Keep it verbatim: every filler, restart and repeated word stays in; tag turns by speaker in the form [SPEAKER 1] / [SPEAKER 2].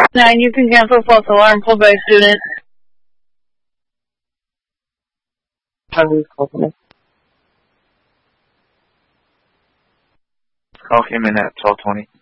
[SPEAKER 1] Nine, you can cancel false alarm pulled by student.
[SPEAKER 2] Call came in at twelve twenty.